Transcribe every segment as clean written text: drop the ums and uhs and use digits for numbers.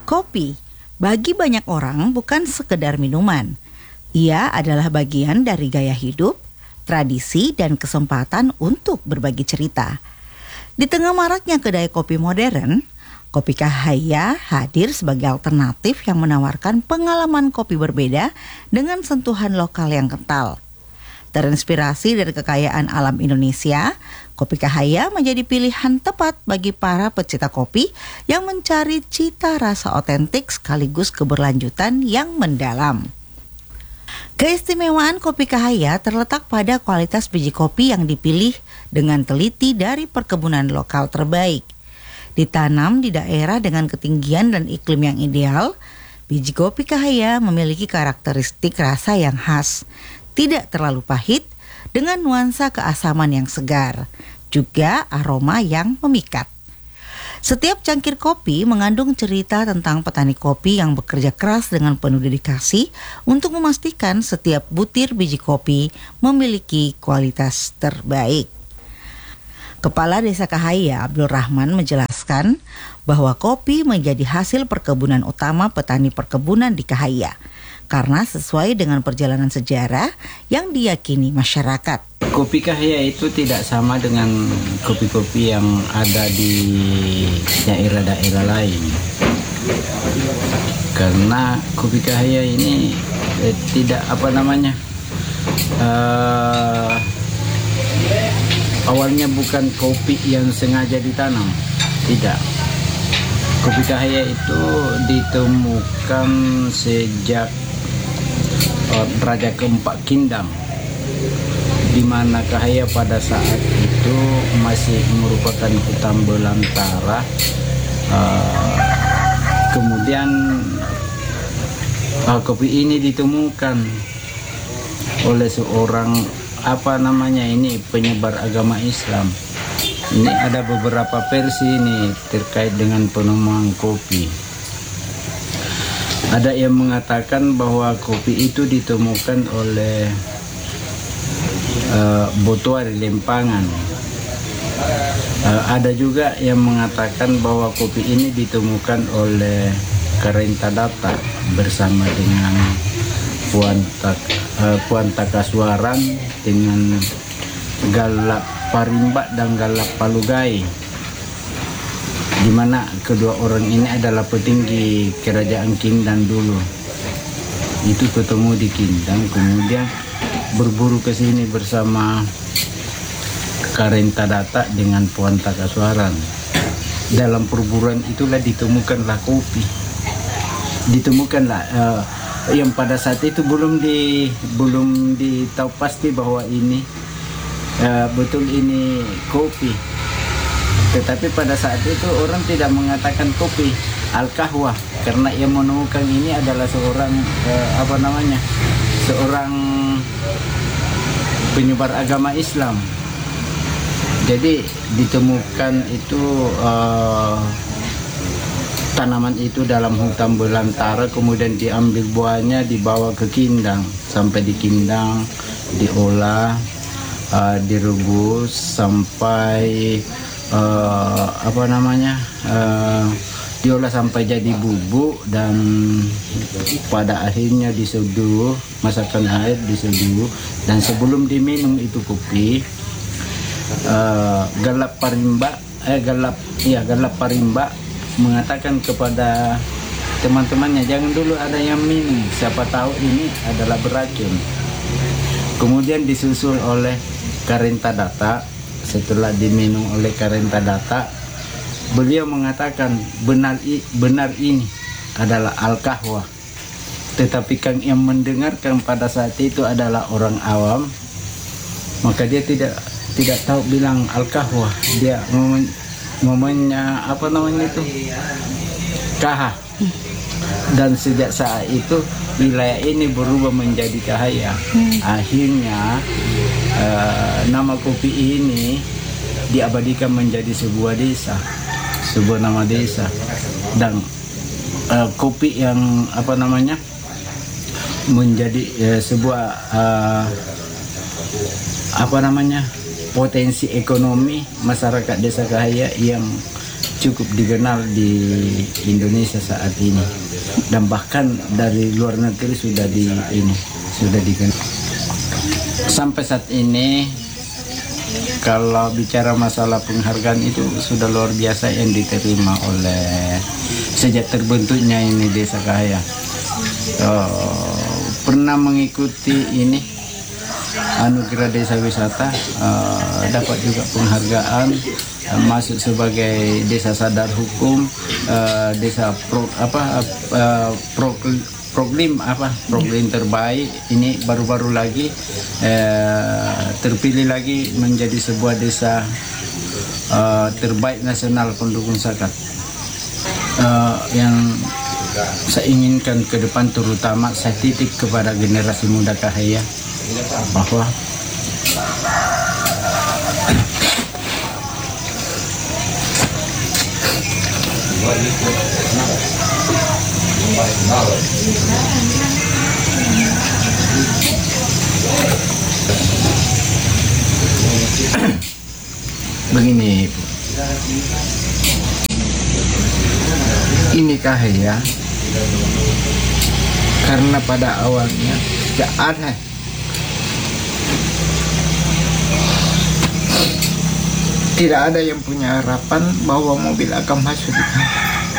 Kopi, bagi banyak orang bukan sekedar minuman. Ia adalah bagian dari gaya hidup, tradisi, dan kesempatan untuk berbagi cerita. Di tengah maraknya kedai kopi modern, Kopi Cahaya hadir sebagai alternatif yang menawarkan pengalaman kopi berbeda dengan sentuhan lokal yang kental. Terinspirasi dari kekayaan alam Indonesia, Kopi Cahaya menjadi pilihan tepat bagi para pecinta kopi yang mencari cita rasa otentik sekaligus keberlanjutan yang mendalam. Keistimewaan Kopi Cahaya terletak pada kualitas biji kopi yang dipilih dengan teliti dari perkebunan lokal terbaik. Ditanam di daerah dengan ketinggian dan iklim yang ideal, biji Kopi Cahaya memiliki karakteristik rasa yang khas, tidak terlalu pahit, dengan nuansa keasaman yang segar, juga aroma yang memikat. Setiap cangkir kopi mengandung cerita tentang petani kopi yang bekerja keras dengan penuh dedikasi untuk memastikan setiap butir biji kopi memiliki kualitas terbaik. Kepala Desa Cahaya, Abdul Rahman, menjelaskan bahwa kopi menjadi hasil perkebunan utama petani perkebunan di Cahaya karena sesuai dengan perjalanan sejarah yang diyakini masyarakat. Kopi Cahaya itu tidak sama dengan kopi-kopi yang ada di daerah-daerah lain. Karena Kopi Cahaya ini tidak awalnya bukan kopi yang sengaja ditanam, tidak. Kopi Cahaya itu ditemukan sejak Raja keempat Kindang, di mana Cahaya pada saat itu masih merupakan hutan belantara. Kemudian kopi ini ditemukan oleh seorang penyebar agama Islam. Ini ada beberapa versi ini terkait dengan penemuan kopi. Ada yang mengatakan bahwa kopi itu ditemukan oleh Botoa di Lempangan. Ada juga yang mengatakan bahwa kopi ini ditemukan oleh Karentadata bersama dengan Puan Takaswaran dengan Galak Parimba dan Galak Palugai, di mana kedua orang ini adalah petinggi kerajaan Kindang dulu. Itu ketemu di Kindang, kemudian berburu ke sini bersama Karentadata dengan Puan Takaswaran. Dalam perburuan itulah ditemukanlah kopi. Yang pada saat itu belum ditahu pasti bahwa ini betul ini kopi. Tetapi pada saat itu orang tidak mengatakan kopi, al-kahwah, karena yang menemukan ini adalah seorang seorang penyebar agama Islam. Jadi ditemukan itu tanaman itu dalam hutan belantara, kemudian diambil buahnya, dibawa ke Kindang. Sampai di Kindang diolah, direbus sampai diolah sampai jadi bubuk, dan pada akhirnya diseduh, masakkan air diseduh, dan sebelum diminum itu kopi, Galak Parimba mengatakan kepada teman-temannya, jangan dulu ada yang minum, siapa tahu ini adalah beracun. Kemudian disusul oleh Karentadata. Setelah diminum oleh Karentadata, beliau mengatakan benar ini adalah al-kahwah. Tetapi yang mendengarkan pada saat itu adalah orang awam, maka dia tidak tahu bilang al-kahwah, dia ngomongnya kahah. Dan sejak saat itu wilayah ini berubah menjadi Cahaya. Akhirnya nama kopi ini diabadikan menjadi sebuah nama desa. Dan kopi yang menjadi sebuah potensi ekonomi masyarakat Desa Cahaya yang cukup dikenal di Indonesia saat ini, dan bahkan dari luar negeri sudah dikenal. Sampai saat ini kalau bicara masalah penghargaan itu sudah luar biasa yang diterima oleh sejak terbentuknya ini Desa Kahaya. Pernah mengikuti ini Anugerah Desa Wisata, dapat juga penghargaan, masuk sebagai desa sadar hukum, desa proklim terbaik. Ini baru-baru lagi terpilih lagi menjadi sebuah desa terbaik nasional pendukung zakat. Yang saya inginkan ke depan, terutama saya titip kepada generasi muda Kahaya, bahwa begini, ini Kahaya karena pada awalnya tidak ada yang punya harapan bahwa mobil akan masuk di sana.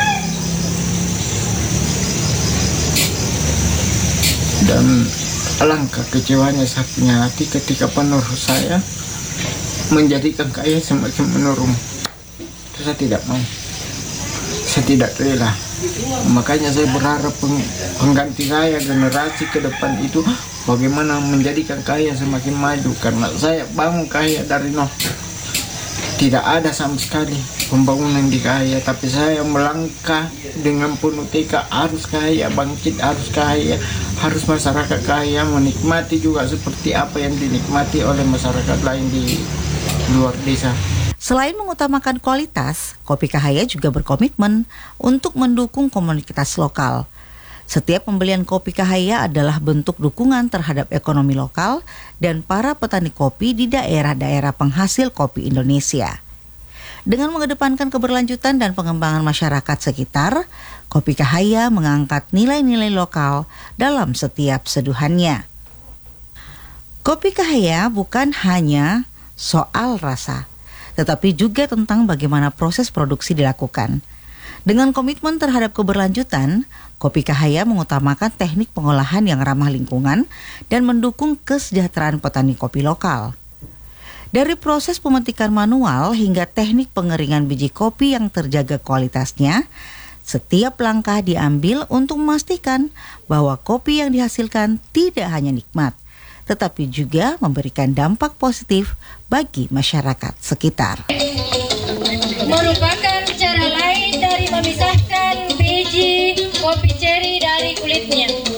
Dan alangkah kecewanya saya punya hati ketika penerus saya menjadikan Kahaya semakin menurun. Itu saya tidak mau, saya tidak rela. Makanya saya berharap pengganti Kahaya, generasi ke depan itu bagaimana menjadikan Kahaya semakin maju. Karena saya bangun Kahaya dari nol, tidak ada sama sekali pembangunan di Kahaya, tapi saya melangkah dengan penuh tekad, harus Kahaya bangkit, harus Kahaya, harus masyarakat Kahaya menikmati juga seperti apa yang dinikmati oleh masyarakat lain di luar desa. Selain mengutamakan kualitas, Kopi Kahaya juga berkomitmen untuk mendukung komunitas lokal. Setiap pembelian kopi Kahaya adalah bentuk dukungan terhadap ekonomi lokal dan para petani kopi di daerah-daerah penghasil kopi Indonesia. Dengan mengedepankan keberlanjutan dan pengembangan masyarakat sekitar, Kopi Kahaya mengangkat nilai-nilai lokal dalam setiap seduhannya. Kopi Kahaya bukan hanya soal rasa, tetapi juga tentang bagaimana proses produksi dilakukan. Dengan komitmen terhadap keberlanjutan, Kopi Kahaya mengutamakan teknik pengolahan yang ramah lingkungan dan mendukung kesejahteraan petani kopi lokal. Dari proses pemetikan manual hingga teknik pengeringan biji kopi yang terjaga kualitasnya, setiap langkah diambil untuk memastikan bahwa kopi yang dihasilkan tidak hanya nikmat, tetapi juga memberikan dampak positif bagi masyarakat sekitar. Merupakan cara lain dari memisahkan biji kopi ceri dari kulitnya.